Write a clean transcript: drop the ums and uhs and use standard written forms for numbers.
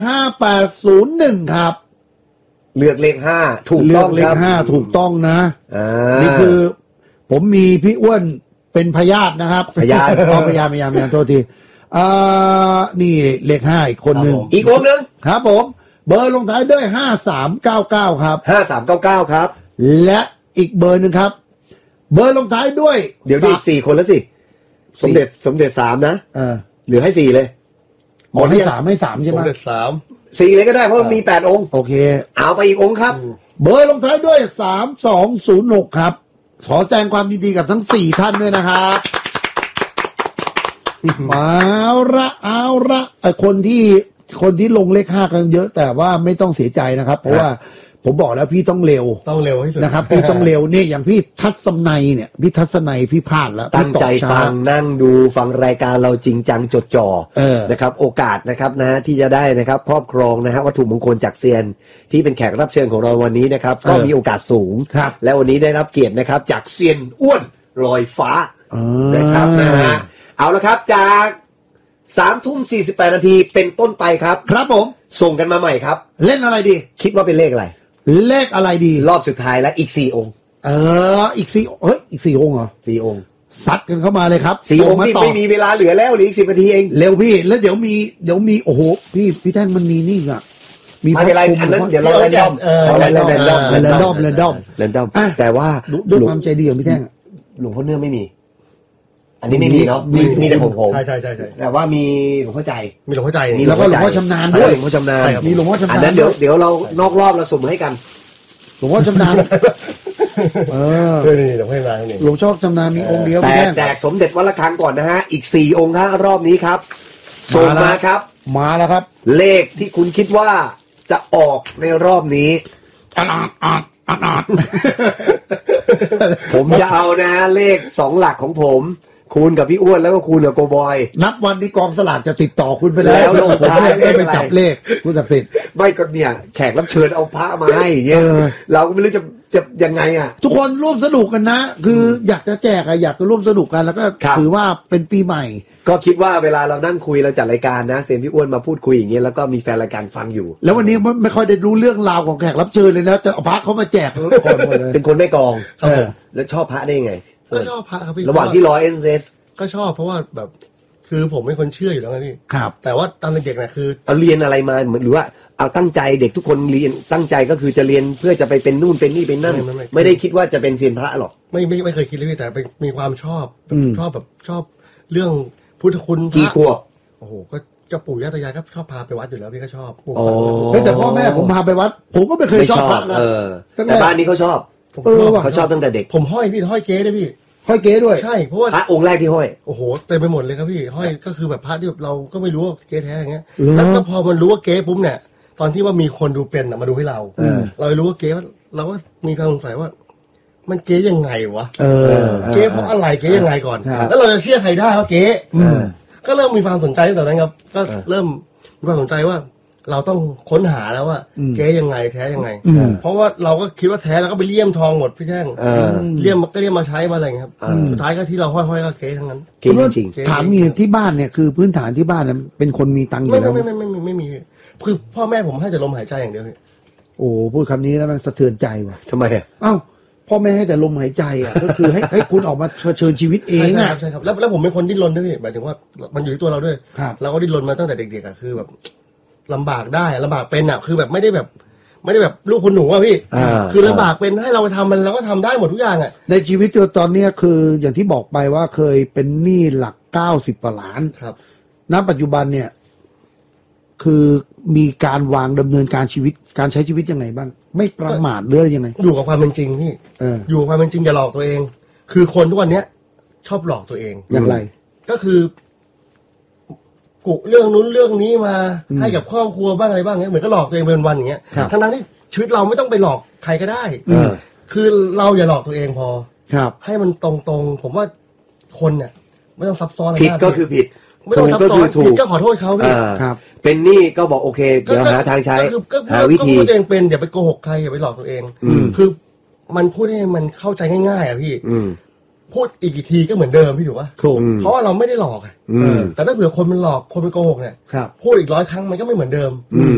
5801ครับเลือกเลข5ถูกต้องครับเลือกเลข5ถูกต้องนะนี่คือผมมีพี่อ้วนเป็นพยาธินะครับพยาธิพยาธิโทษทีนี่เลข5อีกคนหนึ่งอีกองค์นึงครับผมเบอร์ลงท้ายด้วย5399ครับ 5399ครับและอีกเบอร์หนึ่งครับเบอร์ลงท้ายด้วยเดี๋ยวอีก4คนแล้วสิสมเด็จ3นะเหลือให้4เลยหมดให้3ใช่ไหมสมเด็จ3 4เลยก็ได้เพราะมี8องค์โอเคเอาไปอีกองค์ครับเบอร์ลงท้ายด้วย3206ครับขอแสดงความยินดีกับทั้ง4ท่านด้วยนะครับเอาละคนที่ลงเลข5กันเยอะแต่ว่าไม่ต้องเสียใจนะครับเพราะว่าผมบอกแล้วพี่ต้องเร็วที่สุดนะครับพี่ต้องเร็วนี่อย่างพี่ทัศนัยเนี่ยพี่ทัศนัยพี่พลาดแล้วตั้งใจฟังนั่งดูฟังรายการเราจริงจังจดจ่อนะครับโอกาสนะครับนะที่จะได้นะครับครอบครองนะฮะวัตถุมงคลจากเซียนที่เป็นแขกรับเชิญของเราวันนี้นะครับก็มีโอกาสสูงและวันนี้ได้รับเกียรตินะครับจากเซียนอ้วนลอยฟ้านะครับนะฮะเอาละครับจาก3:48 นาทีเป็นต้นไปครับครับผมส่งกันมาใหม่ครับเล่นอะไรดีคิดว่าเป็นเลขอะไรเลขอะไรดีรอบสุดท้ายแล้วอีก4องค์อีก4องค์เหรอ 4องค์ซัดกันเข้ามาเลยครับ 4องค์ที่ไม่มีเวลาเหลือแล้วหรืออีก10 นาทีเองเร็วพี่แล้วเดี๋ยวมีโอ้โหพี่แท่งมันมีนี่อ่ะมีไม่เป็นไรอันนั้นเดี๋ยวเราแรนดอมแต่ว่าด้วยความใจดีของพี่แท่งหลวงพ่อเนื้อไม่มีอันนี้ไม่มีเนาะมีแต่ผมใช่แต่ว่ามีหลวงพ่อใจมีหลวงพ่อใจแล้วก็หลวงพ่อชำนาญด้วยหลวงพ่อชำนาญมีหลวงพ่อชำนาญอันนั้นเดี๋ยวเรานอกรอบเราส่งให้กันหลวงพ่อชำนาญนี่หลวงพ่อชำนาญนี่หลวงชอบชำนาญมีองค์เดียวแต่แจกสมเด็จวัดระฆังก่อนนะฮะอีก4องค์ครับรอบนี้ครับส่งมาครับมาแล้วครับเลขที่คุณคิดว่าจะออกในรอบนี้ผมจะเอานะฮะเลข2หลักของผมคูณกับพี่อ้วนแล้วก็คูณกับโกบอยนับวันนี้กองสลากจะติดต่อคุณไปแล้วลงท้ายไม่ไปจับเลขคุณศักดิ์สิทธิ์ไม่ก็เนี่ยแขกรับเชิญเอาพระมาให้เงี้ยเราก็ไม่รู้จะยังไงอ่ะทุกคนร่วมสนุกกันนะคืออยากจะแจกอยากจะร่วมสนุกกันแล้วก็ถือว่าเป็นปีใหม่ก็คิดว่าเวลาเรานั่งคุยเราจัดรายการนะเซนพี่อ้วนมาพูดคุยอย่างเงี้ยแล้วก็มีแฟนรายการฟังอยู่แล้ววันนี้ไม่ค่อยได้รู้เรื่องราวของแขกรับเชิญเลยนะแต่เอาพระเขามาแจกเป็นคนไม่กองแล้วชอบพระได้ไงก็ชอบพระครับพี่ระหว่างที่รอเอ็นเรสก็ชอบเพราะว่าแบบคือผมเป็นคนเชื่ออยู่แล้วไงพี่ครับแต่ว่าตอนเด็กๆนะคือเอาเรียนอะไรมาเหมือนหรือว่าเอาตั้งใจเด็กทุกคนเรียนตั้งใจก็คือจะเรียนเพื่อจะไปเป็นนู่นเป็นนี่เป็นนั่นไม่ได้คิดว่าจะเป็นเซียนพระหรอกไม่เคยคิดเลยพี่แต่มีความชอบเรื่องพุทธคุณกี่ขวบโอ้โหก็ปู่ย่าตายายก็ชอบพาไปวัดอยู่แล้วพี่ก็ชอบแต่พ่อแม่ผมพาไปวัดผมก็ไม่เคยชอบพระนะแต่บ้านนี้เขาชอบเขาชอบตั้งแต่เด็กผมห้อยพี่ห้อยเก๊ได้พี่ห้อยเก๊ด้วยใช่เพราะว่าพระองค์แรกที่ห้อยโอ้โหเต็มไปหมดเลยครับพี่ห้อยก็คือแบบพระที่เราก็ไม่รู้ว่าเก๊แท้อย่างเงี้ยแล้วก็พอมันรู้ว่าเก๊ปุ๊บเนี่ยตอนที่ว่ามีคนดูเป็นมาดูให้เรารู้ว่าเก๊เราก็มีความสงสัยว่ามันเก๊ยังไงวะเก๊เพราะอะไรเก๊ยังไงก่อนแล้วเราจะเชื่อใครได้ว่าเก๊ก็เริ่มมีความสนใจตั้งแต่นั้นครับก็เริ่มมีความสนใจว่าเราต้องค้นหาแล้วว่าเก๊ยังไงแท้ยังไงเพราะว่าเราก็คิดว่าแท้แล้วก็ไปเลี่ยมทองหมดพี่แท่งเลี่ยมมาใช้มาอะไรครับสุดท้ายก็ที่เราห้อยก็เก๊ทั้งนั้นเก๊จริงถามมีที่บ้านเนี่ยคือพื้นฐานที่บ้านเป็นคนมีตังค์อยู่แล้วไม่มีคือพ่อแม่ผมให้แต่ลมหายใจอย่างเดียวโอ้พูดคำนี้แล้วมันสะเทือนใจว่ะทำไมอ้าวพ่อแม่ให้แต่ลมหายใจอ่ะก็คือให้คุณออกมาเชิญชีวิตเองอ่ะใช่ครับแล้วผมเป็นคนดิ้นรนด้วยหมายถึงว่ามันอยู่ที่ตัวเราด้วยเราก็ดิ้นรนมาตั้งแต่เด็กๆอ่ะคือแบบลำบากได้ลำบากเป็นอ่ะคือแบบไม่ได้แบบลูกคุณหนูอ่ะพี่คือลำบากเป็นให้เราไปทำมันเราก็ทำได้หมดทุกอย่างอ่ะในชีวิตตอนนี้คืออย่างที่บอกไปว่าเคยเป็นหนี้หลัก90 กว่าล้านครับณปัจจุบันเนี่ยคือมีการวางดำเนินการชีวิตการใช้ชีวิตยังไงบ้างไม่ประมาทหรือยังไงอยู่กับความเป็นจริงพี่อยู่กับความเป็นจริงอย่าหลอกตัวเองคือคนทุกวันนี้ชอบหลอกตัวเองอย่างไรก็คือกุเรื่องนู้นเรื่องนี้มาให้กับครอบครัวบ้างอะไรบ้างเงี้ยเหมือนก็หลอกตัวเองเป็นวันอย่างเงี้ยทั้งที่ชีวิตเราไม่ต้องไปหลอกใครก็ได้คือเราอย่าหลอกตัวเองพอให้มันตรงๆผมว่าคนเนี่ยไม่ต้องซับซ้อนอะไรผิดก็คือผิดไม่ต้องซับซ้อนผิดก็ขอโทษเขาพี่เป็นหนี้ก็บอกโอเคเดี๋ยวหาทางใช้หาวิธีก็พูดตัวเองเป็นอย่าไปโกหกใครอย่าไปหลอกตัวเองคือมันพูดให้มันเข้าใจง่ายๆอ่ะพี่พูดอีกกี่ทีก็เหมือนเดิมพี่ถูกป่ะเพราะว่าเราไม่ได้หลอกแต่ถ้าเผื่อคนมันหลอกคนมันโกหกเนี่ยพูดอีก100 ครั้งมันก็ไม่เหมือนเดิม